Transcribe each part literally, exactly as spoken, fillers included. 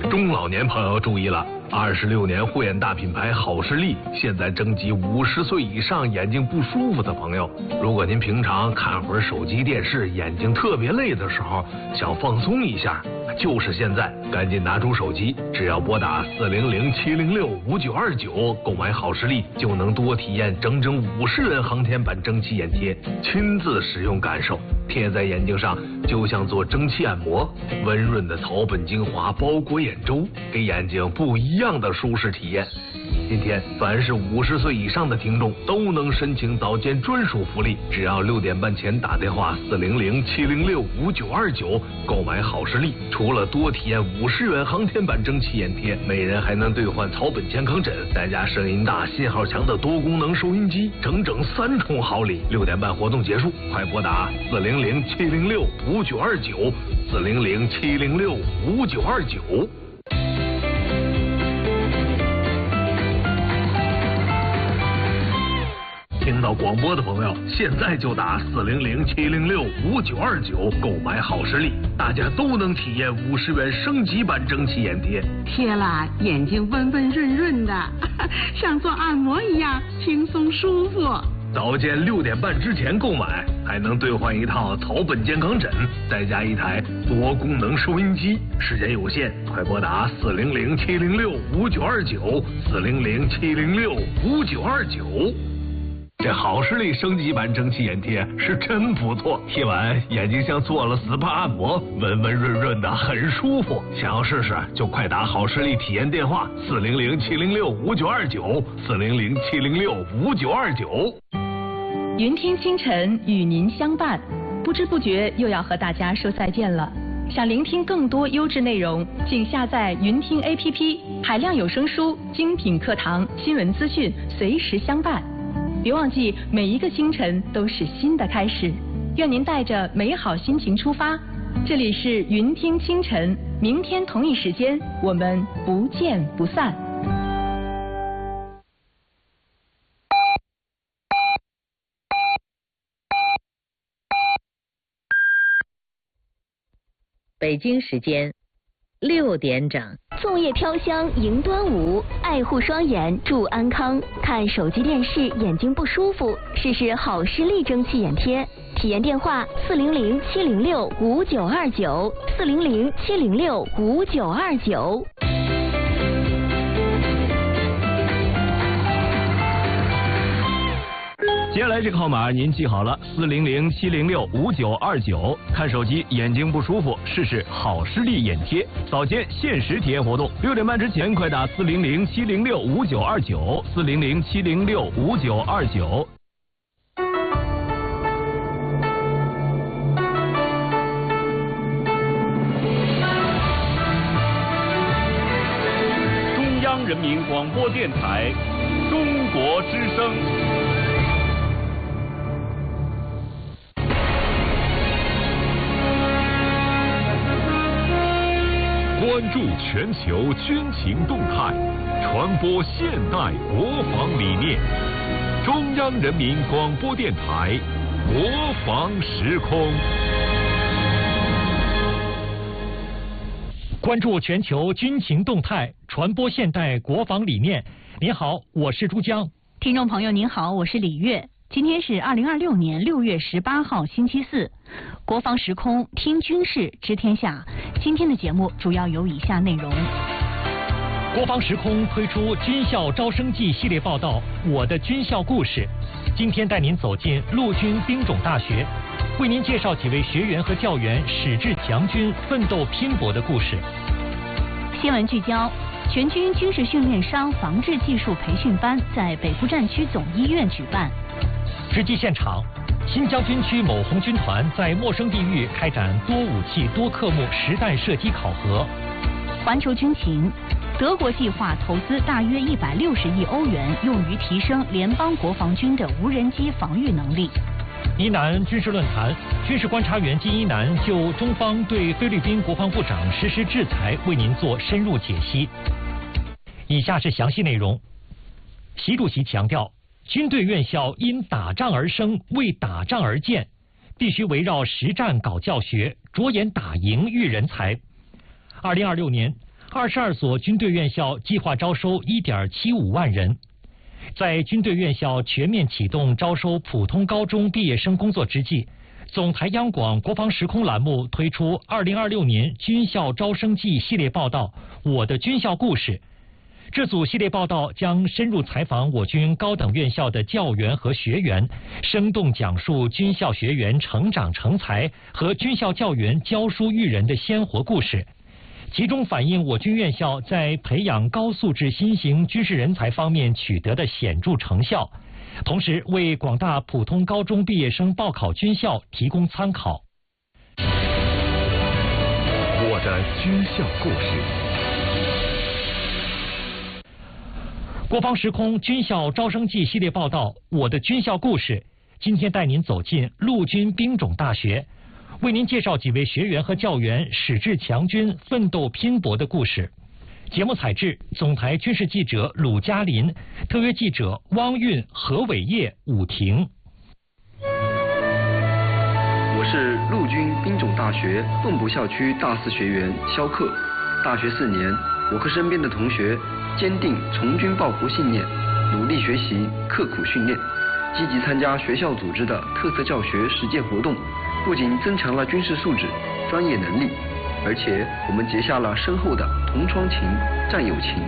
中老年朋友注意了，二十六年护眼大品牌好视力现在征集五十岁以上眼睛不舒服的朋友。如果您平常看会儿手机电视，眼睛特别累的时候，想放松一下，就是现在，赶紧拿出手机，只要拨打四零零七零六五九二九购买好视力，就能多体验整整五十元航天版蒸汽眼贴，亲自使用感受，贴在眼睛上就像做蒸汽按摩，温润的草本精华包裹眼周，给眼睛不一样的舒适体验。今天凡是五十岁以上的听众都能申请早间专属福利，只要六点半前打电话四零零七零六五九二九购买好视力，除了多体验五十元航天版蒸汽眼贴，每人还能兑换草本健康枕，再加声音大、信号强的多功能收音机，整整三重好礼。六点半活动结束，快拨打四零零七零六五九二九四零零七零六五九二九。听到广播的朋友，现在就打四零零七零六五九二九购买好视力，大家都能体验五十元升级版蒸汽眼贴， 贴了眼睛温温润润的，像做按摩一样轻松舒服。 早间六点半之前购买，还能兑换一套草本健康枕，再加一台多功能收音机。时间有限，快拨打四零零七零六五九二九四零零七零六五九二九。这好视力升级版蒸汽眼贴是真不错，贴完眼睛像做了 S P A 按摩，温温润润的，很舒服。想要试试就快打好视力体验电话四零零七零六五九二九四零零七零六五九二九。 云听清晨与您相伴，不知不觉又要和大家说再见了。想聆听更多优质内容，请下载云听 A P P， 海量有声书、精品课堂、新闻资讯，随时相伴。别忘记，每一个清晨都是新的开始。愿您带着美好心情出发。这里是云听清晨，明天同一时间我们不见不散。 北京时间六点整。 粽叶飘香迎端午，爱护双眼祝安康。看手机电视眼睛不舒服，试试好视力蒸汽眼贴。体验电话四零零七零六五九二九四零零七零六五九二九。 接下来这个号码您记好了，四零零七零六五九二九。看手机眼睛不舒服，试试好视力眼贴，早间限时体验活动，六点半之前快打四零零七零六五九二九四零零七零六五九二九。 中央人民广播电台，中国之声。 关注全球军情动态，传播现代国防理念。中央人民广播电台国防时空。 关注全球军情动态，传播现代国防理念。您好，我是珠江。 听众朋友您好，我是李月。今天是二零二六年六月十八号星期四，国防时空听军事知天下。今天的节目主要有以下内容： 国防时空推出军校招生季系列报道《我的军校故事》，今天带您走进陆军兵种大学，为您介绍几位学员和教员矢志强军奋斗拼搏的故事。 新闻聚焦：全军军事训练伤防治技术培训班在北部战区总医院举办。 实际现场，新疆军区某红军团在陌生地域开展多武器多科目实弹射击考核。 环球军情：德国计划投资大约一百六十亿欧元，用于提升联邦国防军的无人机防御能力。 伊南军事论坛，军事观察员金一南就中方对菲律宾国防部长实施制裁为您做深入解析。以下是详细内容。习主席强调，军队院校因打仗而生，为打仗而建，必须围绕实战搞教学，着眼打赢育人才。二零二六年， 二十二所军队院校计划招收 一点七五万人。在军队院校全面启动招收普通高中毕业生工作之际，总台央广国防时空栏目推出二零二六年军校招生季系列报道《我的军校故事》。这组系列报道将深入采访我军高等院校的教员和学员，生动讲述军校学员成长成才和军校教员教书育人的鲜活故事，集中反映我军院校在培养高素质新型军事人才方面取得的显著成效，同时为广大普通高中毕业生报考军校提供参考。 我的军校故事。 国防时空军校招生季系列报道《我的军校故事》，今天带您走进陆军兵种大学，为您介绍几位学员和教员矢志强军、奋斗拼搏的故事。节目采制总台军事记者鲁嘉林，特约记者汪运、何伟业、武婷。 我是陆军兵种大学蚌埠校区大四学员肖克。大学四年，我和身边的同学坚定从军报国信念，努力学习，刻苦训练，积极参加学校组织的特色教学实践活动，不仅增强了军事素质、专业能力，而且我们结下了深厚的同窗情、战友情。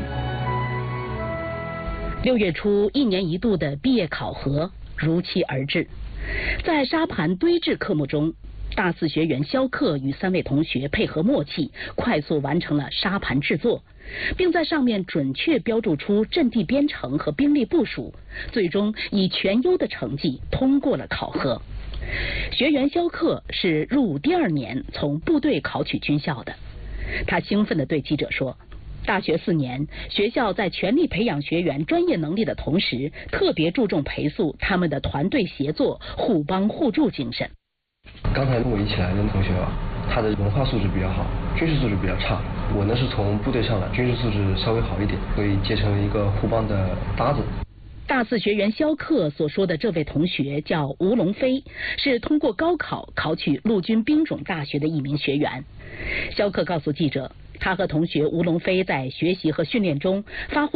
六月初，一年一度的毕业考核如期而至，在沙盘堆置科目中，大四学员肖克与三位同学配合默契，快速完成了沙盘制作，并在上面准确标注出阵地编程和兵力部署，最终以全优的成绩通过了考核。学员肖克是入伍第二年从部队考取军校的，他兴奋地对记者说，大学四年，学校在全力培养学员专业能力的同时，特别注重培塑他们的团队协作、互帮互助精神。 刚才跟我一起来的同学啊，他的文化素质比较好，军事素质比较差。我呢是从部队上来，军事素质稍微好一点，所以结成了一个互帮的搭子。 大四学员肖克所说的这位同学叫吴龙飞，是通过高考考取陆军兵种大学的一名学员。肖克告诉记者，他和同学吴龙飞在学习和训练中发挥